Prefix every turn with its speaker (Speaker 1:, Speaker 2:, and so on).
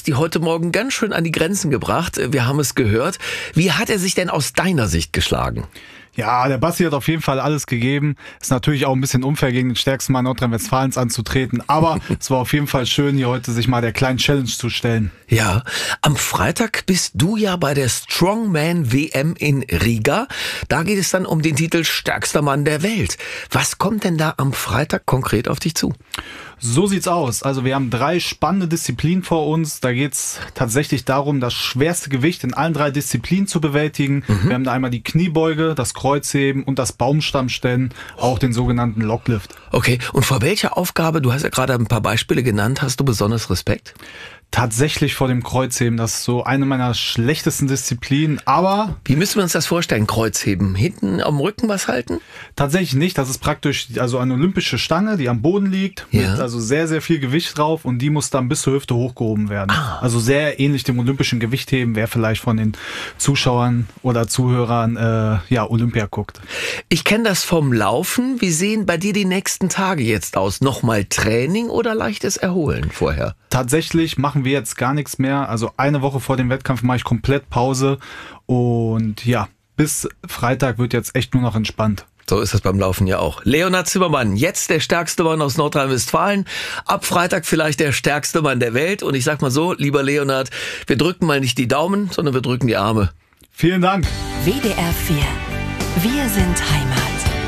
Speaker 1: die heute Morgen ganz schön an die Grenzen gebracht. Wir haben es gehört. Wie hat er sich denn aus deiner Sicht geschlagen?
Speaker 2: Ja, der Basti hat auf jeden Fall alles gegeben. Ist natürlich auch ein bisschen unfair, gegen den stärksten Mann Nordrhein-Westfalens anzutreten. Aber es war auf jeden Fall schön, hier heute sich mal der kleinen Challenge zu stellen.
Speaker 1: Ja, am Freitag bist du ja bei der Strongman WM in Riga. Da geht es dann um den Titel stärkster Mann der Welt. Was kommt denn da am Freitag konkret auf dich zu?
Speaker 2: So sieht's aus. Also wir haben 3 spannende Disziplinen vor uns. Da geht's tatsächlich darum, das schwerste Gewicht in allen 3 Disziplinen zu bewältigen. Wir haben da einmal die Kniebeuge, das Kreuzheben und das Baumstammstellen, auch den sogenannten Locklift.
Speaker 1: Okay, und vor welcher Aufgabe, du hast ja gerade ein paar Beispiele genannt, hast du besonders Respekt?
Speaker 2: Tatsächlich vor dem Kreuzheben, das ist so eine meiner schlechtesten Disziplinen, aber...
Speaker 1: Wie müssen wir uns das vorstellen, Kreuzheben? Hinten am Rücken was halten?
Speaker 2: Tatsächlich nicht, das ist praktisch also eine olympische Stange, die am Boden liegt, mit also sehr, sehr viel Gewicht drauf und die muss dann bis zur Hüfte hochgehoben werden. Also sehr ähnlich dem olympischen Gewichtheben, wer vielleicht von den Zuschauern oder Zuhörern Olympia guckt.
Speaker 1: Ich kenne das vom Laufen. Wie sehen bei dir die nächsten Tage jetzt aus? Nochmal Training oder leichtes Erholen vorher?
Speaker 2: Tatsächlich machen wir jetzt gar nichts mehr. Also eine Woche vor dem Wettkampf mache ich komplett Pause. Und ja, bis Freitag wird jetzt echt nur noch entspannt.
Speaker 1: So ist das beim Laufen ja auch. Leonhard Zimmermann, jetzt der stärkste Mann aus Nordrhein-Westfalen. Ab Freitag vielleicht der stärkste Mann der Welt. Und ich sag mal so, lieber Leonhard, wir drücken mal nicht die Daumen, sondern wir drücken die Arme.
Speaker 2: Vielen Dank.
Speaker 3: WDR 4. Wir sind Heimat.